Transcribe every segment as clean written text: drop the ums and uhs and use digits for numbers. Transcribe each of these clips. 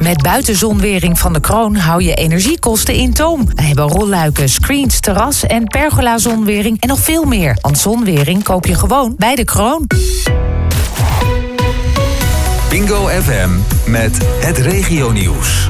Met buitenzonwering van de Kroon hou je energiekosten in toom. We hebben rolluiken, screens, terras en pergola-zonwering en nog veel meer. Want zonwering koop je gewoon bij de Kroon. Bingo FM met het regionieuws.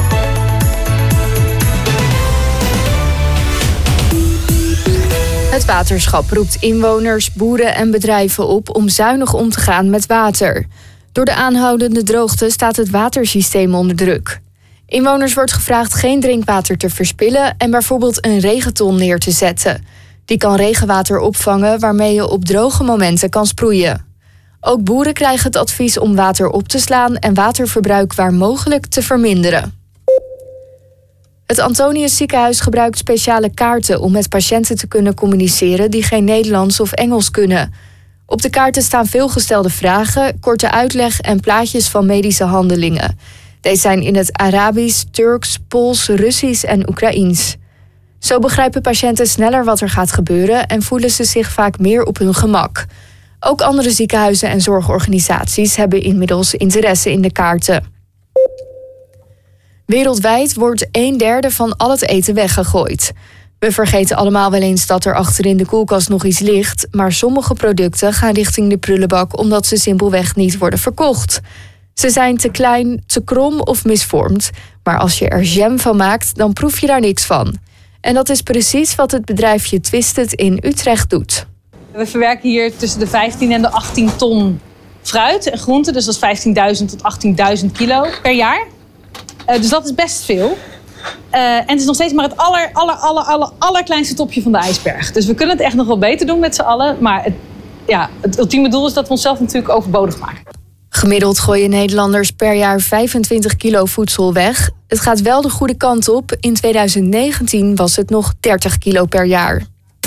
Het waterschap roept inwoners, boeren en bedrijven op om zuinig om te gaan met water. Door de aanhoudende droogte staat het watersysteem onder druk. Inwoners wordt gevraagd geen drinkwater te verspillen en bijvoorbeeld een regenton neer te zetten. Die kan regenwater opvangen waarmee je op droge momenten kan sproeien. Ook boeren krijgen het advies om water op te slaan en waterverbruik waar mogelijk te verminderen. Het Antonius Ziekenhuis gebruikt speciale kaarten om met patiënten te kunnen communiceren die geen Nederlands of Engels kunnen. Op de kaarten staan veelgestelde vragen, korte uitleg en plaatjes van medische handelingen. Deze zijn in het Arabisch, Turks, Pools, Russisch en Oekraïens. Zo begrijpen patiënten sneller wat er gaat gebeuren en voelen ze zich vaak meer op hun gemak. Ook andere ziekenhuizen en zorgorganisaties hebben inmiddels interesse in de kaarten. Wereldwijd wordt 1/3 van al het eten weggegooid. We vergeten allemaal wel eens dat er achterin de koelkast nog iets ligt, maar sommige producten gaan richting de prullenbak omdat ze simpelweg niet worden verkocht. Ze zijn te klein, te krom of misvormd, maar als je er jam van maakt, dan proef je daar niks van. En dat is precies wat het bedrijfje Twisted in Utrecht doet. We verwerken hier tussen de 15 en de 18 ton fruit en groenten, dus dat is 15.000 tot 18.000 kilo per jaar. Dus dat is best veel. En het is nog steeds maar het allerkleinste topje van de ijsberg. Dus we kunnen het echt nog wel beter doen met z'n allen. Maar het ultieme doel is dat we onszelf natuurlijk overbodig maken. Gemiddeld gooien Nederlanders per jaar 25 kilo voedsel weg. Het gaat wel de goede kant op. In 2019 was het nog 30 kilo per jaar.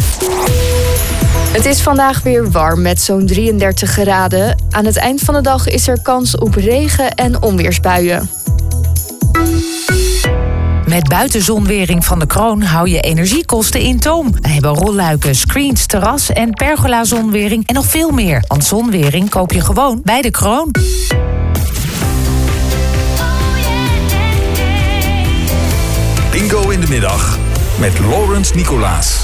Het is vandaag weer warm met zo'n 33 graden. Aan het eind van de dag is er kans op regen- en onweersbuien. Met buitenzonwering van de Kroon hou je energiekosten in toom. We hebben rolluiken, screens, terras en pergola-zonwering en nog veel meer. Want zonwering koop je gewoon bij de Kroon. Bingo in de middag met Laurens Nicolaas.